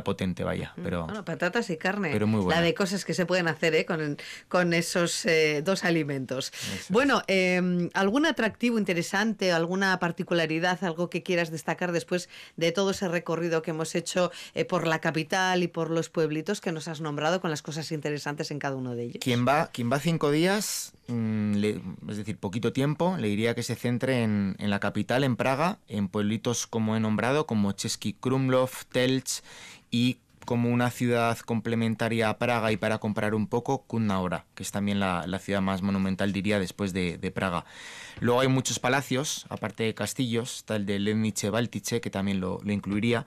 potente, vaya. Pero, bueno, patatas y carne. Pero muy buena. La de cosas que se pueden hacer con esos dos alimentos. Bueno, ¿algún atractivo interesante, alguna particularidad, algo que quieras destacar después de todo ese recorrido que hemos hecho por la capital y por los pueblitos que nos has nombrado con las cosas interesantes en cada uno de ellos? Quien va 5 días, es decir, poquito tiempo, le diría que se centre en la capital, en Praga, en pueblitos como he nombrado, como Český Krumlov, Telč, y como una ciudad complementaria a Praga y para comparar un poco, Kutná Hora, que es también la ciudad más monumental, diría, después de Praga. Luego hay muchos palacios, aparte de castillos, está el de Lednice Baltice, que también lo incluiría.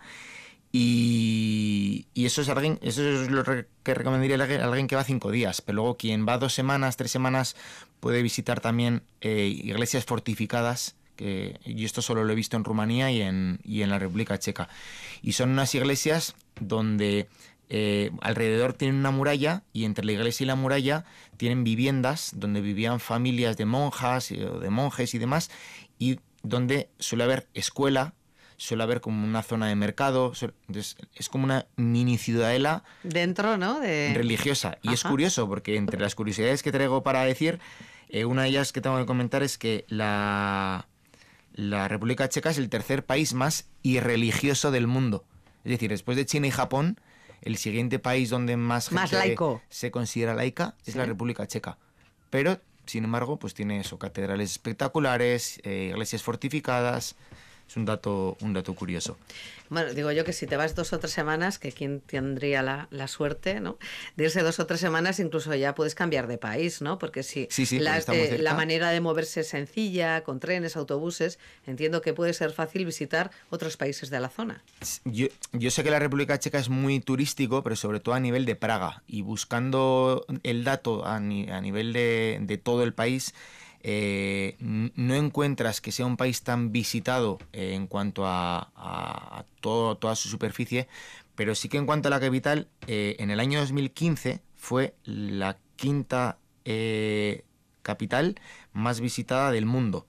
Y eso es lo que recomendaría a alguien que va 5 días. Pero luego quien va 2 semanas, 3 semanas, puede visitar también iglesias fortificadas, que yo esto solo lo he visto en Rumanía y en la República Checa. Y son unas iglesias donde alrededor tienen una muralla, y entre la iglesia y la muralla tienen viviendas donde vivían familias de monjas o de monjes y demás, y donde suele haber escuela, suele haber como una zona de mercado, entonces es como una mini ciudadela dentro, ¿no? religiosa. Y es curioso porque entre las curiosidades que traigo para decir, una de ellas que tengo que comentar es que la República Checa es el tercer país más irreligioso del mundo. Es decir, después de China y Japón, el siguiente país donde más gente laico se considera laica es la República Checa. Pero, sin embargo, pues tiene eso, catedrales espectaculares, iglesias fortificadas. Es un dato curioso. Bueno, digo yo que si te vas 2 o 3 semanas, que quién tendría la suerte, ¿no?, de irse 2 o 3 semanas, incluso ya puedes cambiar de país, ¿no? Porque si la manera de moverse es sencilla, con trenes, autobuses, entiendo que puede ser fácil visitar otros países de la zona. Yo sé que la República Checa es muy turístico, pero sobre todo a nivel de Praga. Y buscando el dato a nivel de todo el país, no encuentras que sea un país tan visitado en cuanto a toda su superficie, pero sí que en cuanto a la capital, en el año 2015 fue la 5ª capital más visitada del mundo,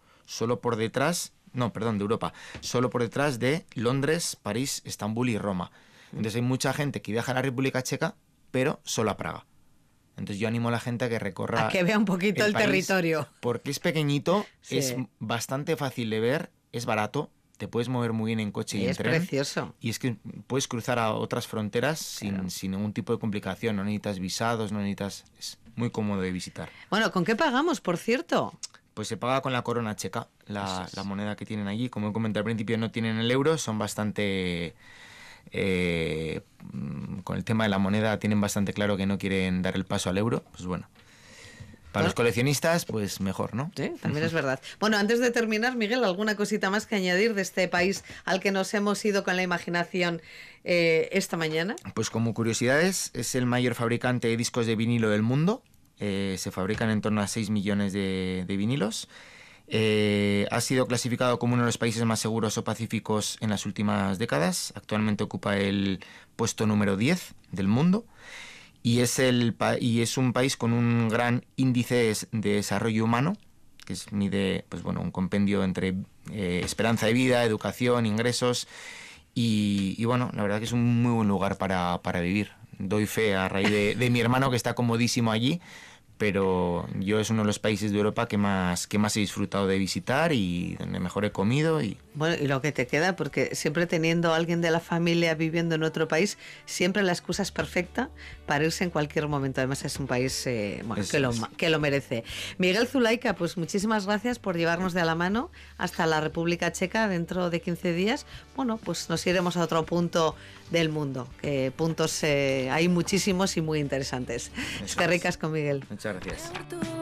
de Europa, solo por detrás de Londres, París, Estambul y Roma. Entonces hay mucha gente que viaja a la República Checa, pero solo a Praga. Entonces yo animo a la gente a que recorra, a que vea un poquito el territorio, porque es pequeñito, es bastante fácil de ver, es barato, te puedes mover muy bien en coche y en tren. Es precioso. Y es que puedes cruzar a otras fronteras sin ningún tipo de complicación, no necesitas visados, es muy cómodo de visitar. Bueno, ¿con qué pagamos, por cierto? Pues se paga con la corona checa, la moneda que tienen allí. Como he comentado al principio, no tienen el euro, son bastante... con el tema de la moneda tienen bastante claro que no quieren dar el paso al euro. Pues bueno, para los coleccionistas, pues mejor, ¿no? Sí, también es verdad. Bueno, antes de terminar, Miguel, ¿alguna cosita más que añadir de este país al que nos hemos ido con la imaginación esta mañana? Pues como curiosidades, es el mayor fabricante de discos de vinilo del mundo. Se fabrican en torno a 6 millones de vinilos. Ha sido clasificado como uno de los países más seguros o pacíficos en las últimas décadas. Actualmente ocupa el puesto número 10 del mundo. Y es un país con un gran índice de desarrollo humano, que mide un compendio entre esperanza de vida, educación, ingresos. Y bueno, la verdad que es un muy buen lugar para vivir. Doy fe a raíz de mi hermano, que está comodísimo allí, pero yo es uno de los países de Europa que más he disfrutado de visitar y donde mejor he comido. Bueno, y lo que te queda, porque siempre teniendo a alguien de la familia viviendo en otro país, siempre la excusa es perfecta para irse en cualquier momento. Además es un país que lo merece. Miguel Zulaika, pues muchísimas gracias por llevarnos de la mano hasta la República Checa dentro de 15 días. Bueno, pues nos iremos a otro punto del mundo, que puntos hay muchísimos y muy interesantes. Es que ricas con Miguel. Muchas gracias.